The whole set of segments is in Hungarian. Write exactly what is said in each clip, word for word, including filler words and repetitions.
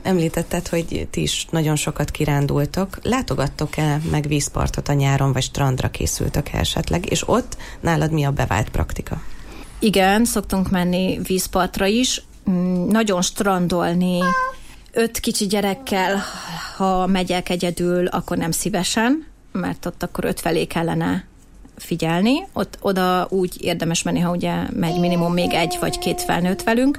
Említetted, hogy ti is nagyon sokat kirándultok. Látogattok-e meg vízpartot a nyáron, vagy strandra készültök esetleg, és ott nálad mi a bevált praktika? Igen, szoktunk menni vízpartra is. Nagyon strandolni öt kicsi gyerekkel, ha megyek egyedül, akkor nem szívesen, mert ott akkor öt felé kellene figyelni. Ott oda úgy érdemes menni, ha ugye megy minimum még egy vagy két felnőtt velünk.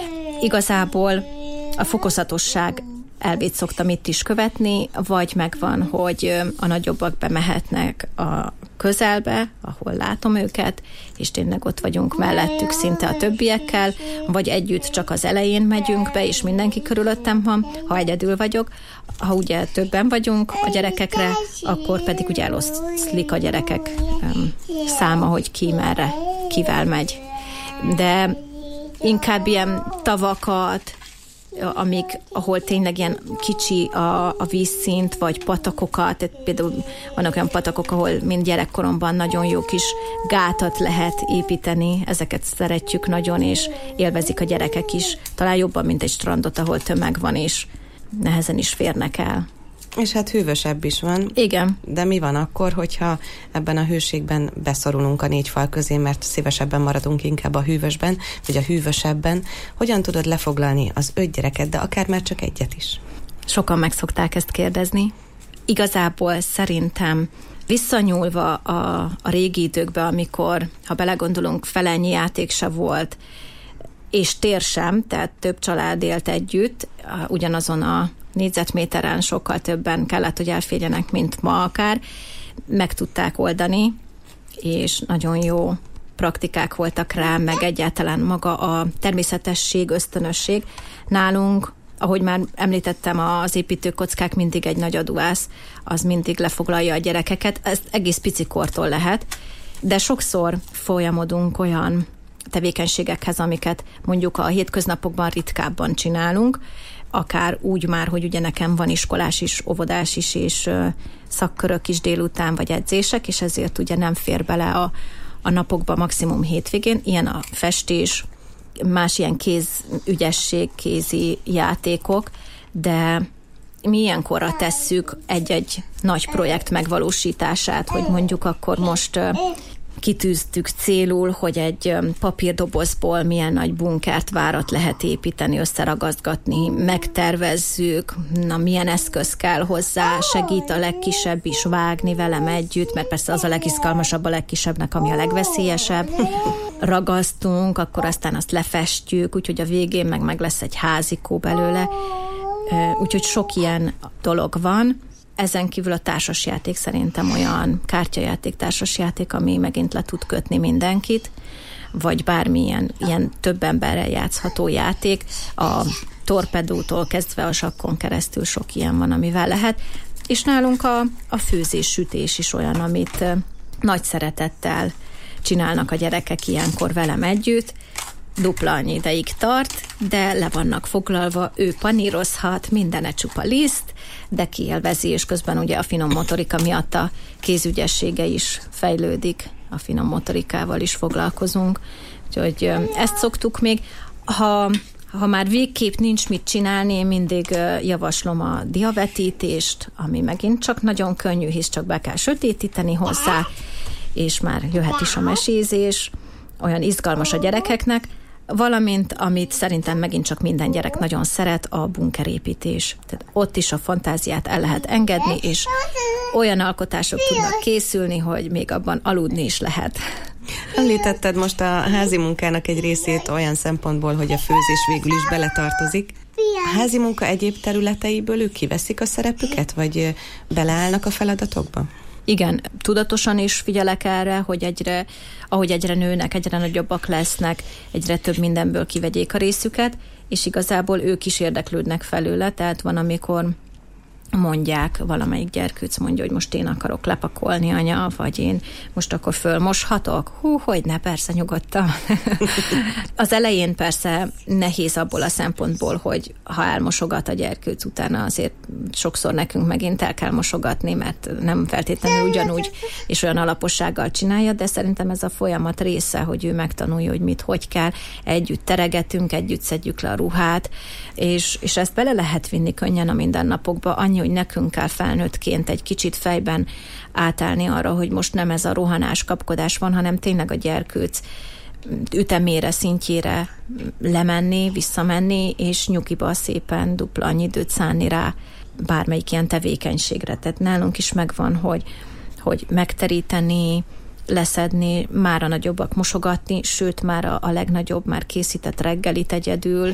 Igazából a fokozatosság elvét szoktam itt is követni, vagy megvan, hogy a nagyobbak bemehetnek a közelbe, ahol látom őket, és tényleg ott vagyunk mellettük szinte a többiekkel, vagy együtt csak az elején megyünk be, és mindenki körülöttem van, ha egyedül vagyok. Ha ugye többen vagyunk a gyerekekre, akkor pedig ugye eloszlik a gyerekek um, száma, hogy ki merre, kivel megy. De inkább ilyen tavakat, amik, ahol tényleg ilyen kicsi a, a vízszint, vagy patakokat, tehát például vannak olyan patakok, ahol mind gyerekkoromban nagyon jó kis gátat lehet építeni, ezeket szeretjük nagyon, és élvezik a gyerekek is, talán jobban, mint egy strandot, ahol tömeg van, és nehezen is férnek el. És hát hűvösebb is van. Igen. De mi van akkor, hogyha ebben a hőségben beszorulunk a négy fal közé, mert szívesebben maradunk inkább a hűvösben, vagy a hűvösebben? Hogyan tudod lefoglalni az öt gyereket, de akár már csak egyet is? Sokan meg szokták ezt kérdezni. Igazából szerintem visszanyúlva a, a régi időkbe, amikor, ha belegondolunk, felennyi játék se volt, és tér sem, tehát több család élt együtt, ugyanazon a négyzetméteren sokkal többen kellett, hogy elférjenek, mint ma akár. Meg tudták oldani, és nagyon jó praktikák voltak rá, meg egyáltalán maga a természetesség, ösztönösség. Nálunk, ahogy már említettem, az építőkockák mindig egy nagy aduász, az mindig lefoglalja a gyerekeket. Ez egész picikortól lehet, de sokszor folyamodunk olyan tevékenységekhez, amiket mondjuk a hétköznapokban ritkábban csinálunk, akár úgy már, hogy ugye nekem van iskolás is, óvodás is, és szakkörök is délután, vagy edzések, és ezért ugye nem fér bele a, a napokba, maximum hétvégén. Ilyen a festés, más ilyen kézügyesség, kézi játékok, de mi ilyenkorra tesszük egy-egy nagy projekt megvalósítását, hogy mondjuk akkor most kitűztük célul, hogy egy papírdobozból milyen nagy bunkert, várat lehet építeni, összeragazgatni, megtervezzük, na milyen eszköz kell hozzá, segít a legkisebb is vágni velem együtt, mert persze az a legizgalmasabb a legkisebbnek, ami a legveszélyesebb. Ragasztunk, akkor aztán azt lefestjük, úgyhogy a végén meg, meg lesz egy házikó belőle. Úgyhogy sok ilyen dolog van. Ezen kívül a társasjáték szerintem olyan kártyajáték, társasjáték, ami megint le tud kötni mindenkit, vagy bármilyen ilyen több emberrel játszható játék. A torpedótól kezdve a sakkon keresztül sok ilyen van, amivel lehet. És nálunk a, a főzés, sütés is olyan, amit nagy szeretettel csinálnak a gyerekek ilyenkor velem együtt. Dupla annyi ideig tart, de le vannak foglalva, ő panírozhat, mindene csupa liszt, de kiélvezi, és közben ugye a finom motorika miatt a kézügyessége is fejlődik, a finom motorikával is foglalkozunk, úgyhogy ezt szoktuk még. Ha, ha már végképp nincs mit csinálni, én mindig javaslom a diavetítést, ami megint csak nagyon könnyű, hisz csak be kell sötétíteni hozzá, és már jöhet is a mesézés, olyan izgalmas a gyerekeknek, valamint, amit szerintem megint csak minden gyerek nagyon szeret, a bunkerépítés. Tehát ott is a fantáziát el lehet engedni, és olyan alkotások tudnak készülni, hogy még abban aludni is lehet. Említetted most a házi munkának egy részét olyan szempontból, hogy a főzés végül is beletartozik. A házi munka egyéb területeiből ők kiveszik a szerepüket, vagy beleállnak a feladatokba? Igen, tudatosan is figyelek erre, hogy egyre, ahogy egyre nőnek, egyre nagyobbak lesznek, egyre több mindenből kivegyék a részüket, és igazából ők is érdeklődnek felőle, tehát van, amikor mondják, valamelyik gyerkőc mondja, hogy most én akarok lepakolni, anya, vagy én most akkor fölmoshatok? Hú, hogyne, persze, nyugodtan. Az elején persze nehéz abból a szempontból, hogy ha elmosogat a gyerkőc, utána azért sokszor nekünk megint el kell mosogatni, mert nem feltétlenül ugyanúgy és olyan alapossággal csinálja, de szerintem ez a folyamat része, hogy ő megtanulja, hogy mit, hogy kell. Együtt teregetünk, együtt szedjük le a ruhát, és, és ezt bele lehet vinni könnyen a mindennapokba, annyi, hogy nekünk kell felnőttként egy kicsit fejben átállni arra, hogy most nem ez a rohanás, kapkodás van, hanem tényleg a gyerkőc ütemére, szintjére lemenni, visszamenni, és nyugiba szépen dupla annyi időt szánni rá bármelyik ilyen tevékenységre. Tehát nálunk is megvan, hogy, hogy megteríteni, leszedni, már a nagyobbak mosogatni, sőt már a, a legnagyobb már készített reggelit egyedül,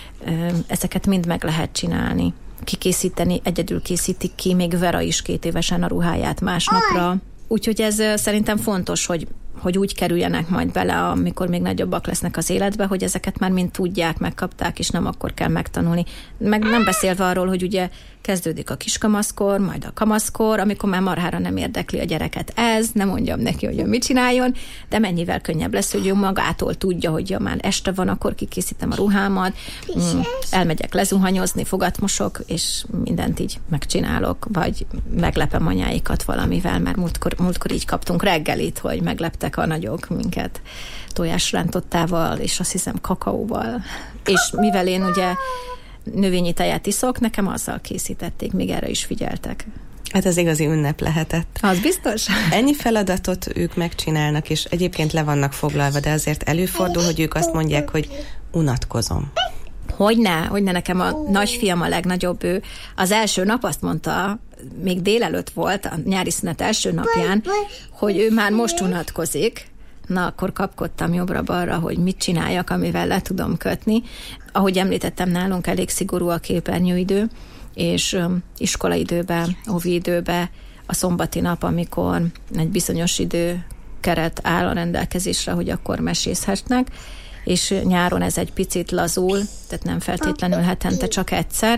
ezeket mind meg lehet csinálni. Kikészíteni, egyedül készítik ki, még Vera is két évesen a ruháját másnapra. Úgyhogy ez szerintem fontos, hogy, hogy úgy kerüljenek majd bele, amikor még nagyobbak lesznek az életbe, hogy ezeket már mind tudják, megkapták, és nem akkor kell megtanulni. Meg nem beszélve arról, hogy ugye kezdődik a kiskamaszkor, majd a kamaszkor, amikor már marhára nem érdekli a gyereket ez, nem mondjam neki, hogy ő mit csináljon, de mennyivel könnyebb lesz, hogy ő magától tudja, hogy ja, már este van, akkor kikészítem a ruhámat, mm, elmegyek lezuhanyozni, fogatmosok, és mindent így megcsinálok, vagy meglepem anyáikat valamivel, mert múltkor, múltkor így kaptunk reggelit, hogy megleptek a nagyok minket tojásrántottával, és azt hiszem kakaóval. És mivel én ugye növényi tejet iszok, nekem azzal készítették, még erre is figyeltek. Hát az igazi ünnep lehetett. Az biztos. Ennyi feladatot ők megcsinálnak, és egyébként le vannak foglalva, de azért előfordul, hogy ők azt mondják, hogy unatkozom. Hogyne, hogyne, nekem a nagyfiam a legnagyobb, ő az első nap azt mondta, még délelőtt volt, a nyári szünet első napján, hogy ő már most unatkozik. Na, akkor kapkodtam jobbra-balra, hogy mit csináljak, amivel le tudom kötni. Ahogy említettem, nálunk elég szigorú a képernyőidő, és um, iskolaidőben, óvi időben a szombati nap, amikor egy bizonyos idő keret áll a rendelkezésre, hogy akkor mesészhetnek, és nyáron ez egy picit lazul, tehát nem feltétlenül hetente, csak egyszer.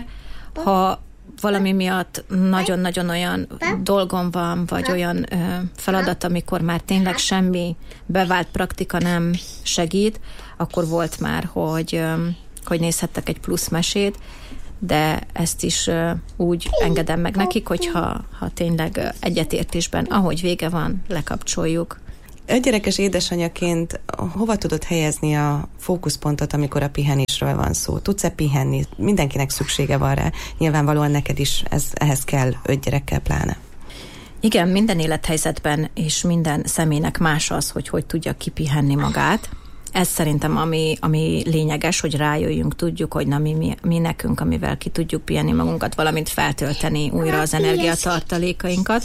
Ha valami miatt nagyon-nagyon olyan dolgom van, vagy olyan ö, feladat, amikor már tényleg semmi bevált praktika nem segít, akkor volt már, hogy, ö, hogy nézhettek egy plusz mesét, de ezt is ö, úgy engedem meg nekik, hogyha ha tényleg egyetértésben, ahogy vége van, lekapcsoljuk. Ötgyerekes édesanyaként hova tudod helyezni a fókuszpontot, amikor a pihenésről van szó? Tudsz-e pihenni? Mindenkinek szüksége van rá. Nyilvánvalóan neked is ez, ehhez kell, öt gyerekkel pláne. Igen, minden élethelyzetben és minden személynek más az, hogy hogy tudja kipihenni magát. Ez szerintem ami, ami lényeges, hogy rájöjjünk, tudjuk, hogy na mi, mi, mi nekünk, amivel ki tudjuk pihenni magunkat, valamint feltölteni újra az energiatartalékainkat.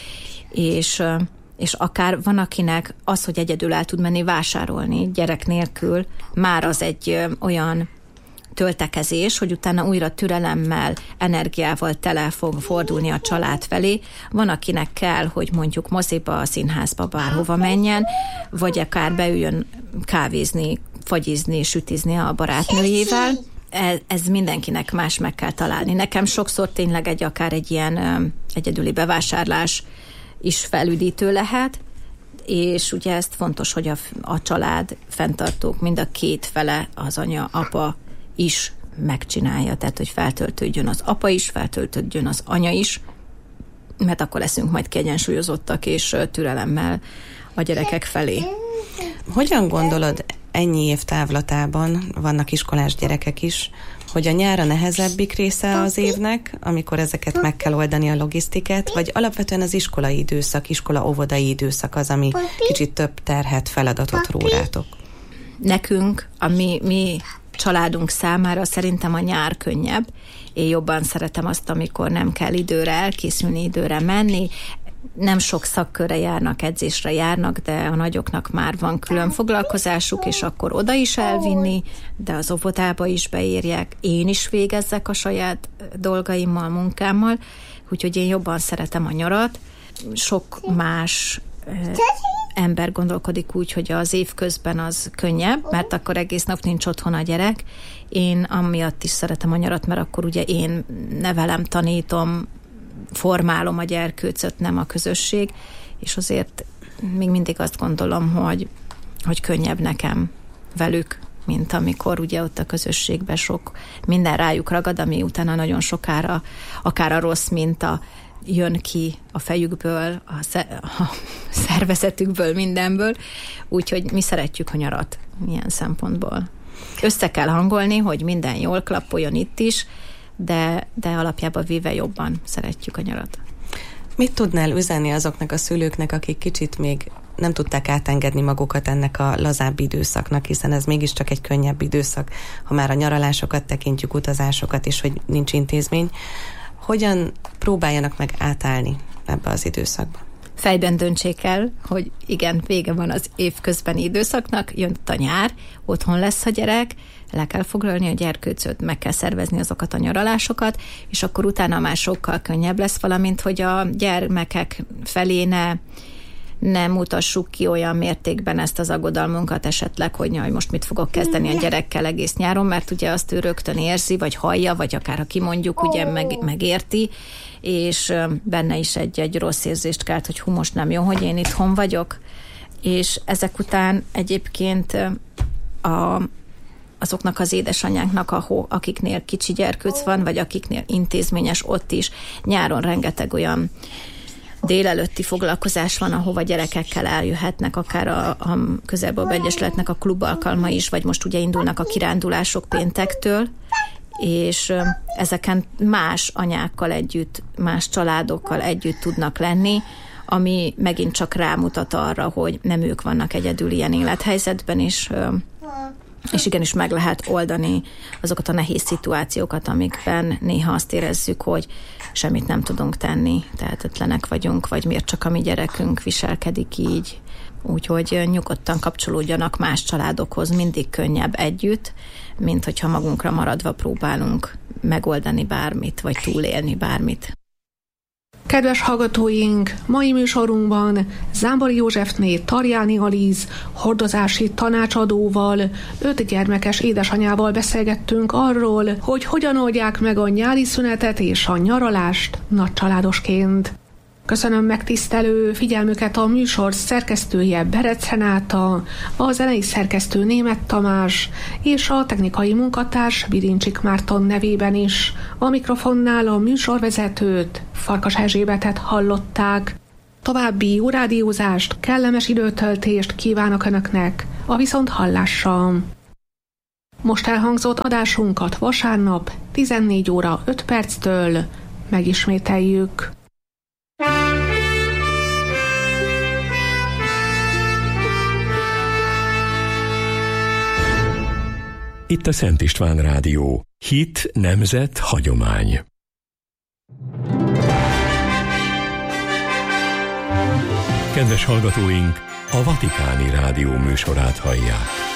És... és akár van, akinek az, hogy egyedül el tud menni vásárolni gyerek nélkül, már az egy ö, olyan töltekezés, hogy utána újra türelemmel, energiával tele fog fordulni a család felé. Van, akinek kell, hogy mondjuk moziba, a színházba, bárhova menjen, vagy akár beüljön kávézni, fagyizni, sütizni a barátnőjével. Ez, ez mindenkinek más meg kell találni. Nekem sokszor tényleg egy akár egy ilyen ö, egyedüli bevásárlás is felüdítő lehet, és ugye ezt fontos, hogy a, a család fenntartók, mind a két fele, az anya, apa is megcsinálja, tehát hogy feltöltődjön az apa is, feltöltődjön az anya is, mert akkor leszünk majd kiegyensúlyozottak és türelemmel a gyerekek felé. Hogyan gondolod, ennyi év távlatában vannak iskolás gyerekek is, hogy a nyár a nehezebbik része az évnek, amikor ezeket meg kell oldani a logisztikát, vagy alapvetően az iskolai időszak, iskola-óvodai időszak az, ami kicsit több terhet, feladatot ró rátok? Nekünk, a mi, mi családunk számára szerintem a nyár könnyebb. Én jobban szeretem azt, amikor nem kell időre elkészülni, időre menni. Nem sok szakkörre járnak, edzésre járnak, de a nagyoknak már van külön foglalkozásuk, és akkor oda is elvinni, de az óvodába is beírják. Én is végezzek a saját dolgaimmal, munkámmal, úgyhogy én jobban szeretem a nyarat. Sok más eh, ember gondolkodik úgy, hogy az év közben az könnyebb, mert akkor egész nap nincs otthon a gyerek. Én amiatt is szeretem a nyarat, mert akkor ugye én nevelem, tanítom, formálom a gyerkőcöt, nem a közösség, és azért még mindig azt gondolom, hogy, hogy könnyebb nekem velük, mint amikor ugye ott a közösségben sok minden rájuk ragad, ami utána nagyon sokára akár a rossz minta jön ki a fejükből, a, sze- a szervezetükből, mindenből. Úgyhogy mi szeretjük a nyarat ilyen szempontból. Össze kell hangolni, hogy minden jól klappoljon itt is, de, de alapjában véve jobban szeretjük a nyarat. Mit tudnál üzenni azoknak a szülőknek, akik kicsit még nem tudták átengedni magukat ennek a lazább időszaknak, hiszen ez mégiscsak egy könnyebb időszak, ha már a nyaralásokat tekintjük, utazásokat is, hogy nincs intézmény. Hogyan próbáljanak meg átállni ebbe az időszakba? Fejben döntsék el, hogy igen, vége van az évközbeni időszaknak, jön a nyár, otthon lesz a gyerek, le kell foglalni a gyerkőcöt, meg kell szervezni azokat a nyaralásokat, és akkor utána már sokkal könnyebb lesz, valamint, hogy a gyermekek felé ne, ne mutassuk ki olyan mértékben ezt az aggodalmunkat esetleg, hogy jaj, most mit fogok kezdeni a gyerekkel egész nyáron, mert ugye azt ő rögtön érzi, vagy hallja, vagy akár ha kimondjuk, ugye meg, megérti, és benne is egy, egy rossz érzést kelt, hogy hú, most nem jó, hogy én itthon vagyok. És ezek után egyébként a, azoknak az édesanyáknak, ahol, akiknél kicsi gyerkőc van, vagy akiknél intézményes, ott is nyáron rengeteg olyan délelőtti foglalkozás van, ahova gyerekekkel eljöhetnek, akár a, a Közelből Egyesületnek a klubalkalma is, vagy most ugye indulnak a kirándulások péntektől, és ezeken más anyákkal együtt, más családokkal együtt tudnak lenni, ami megint csak rámutat arra, hogy nem ők vannak egyedül ilyen élethelyzetben, és, és igenis meg lehet oldani azokat a nehéz szituációkat, amikben néha azt érezzük, hogy semmit nem tudunk tenni, tehetetlenek vagyunk, vagy miért csak a mi gyerekünk viselkedik így. Úgyhogy nyugodtan kapcsolódjanak más családokhoz, mindig könnyebb együtt, mint hogyha magunkra maradva próbálunk megoldani bármit, vagy túlélni bármit. Kedves hallgatóink, mai műsorunkban Zámbori Józsefné Tarjáni Alíz hordozási tanácsadóval, öt gyermekes édesanyával beszélgettünk arról, hogy hogyan oldják meg a nyári szünetet és a nyaralást nagycsaládosként. Köszönöm megtisztelő figyelmüket a műsor szerkesztője Berec Renáta, a zenei szerkesztő Németh Tamás és a technikai munkatárs Birincsik Márton nevében is. A mikrofonnál a műsorvezetőt, Farkas Erzsébetet hallották. További jó rádiózást, kellemes időtöltést kívánok Önöknek a viszonthallásra. Most elhangzott adásunkat vasárnap tizennégy óra öt perctől megismételjük. Itt a Szent István Rádió. Hit, nemzet, hagyomány. Kedves hallgatóink, a Vatikáni Rádió műsorát hallják.